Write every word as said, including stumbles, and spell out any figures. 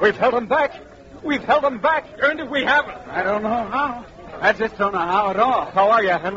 We've held them back. We've held them back. And if we haven't? I don't know how. I just don't know how at all. How are you, Henry?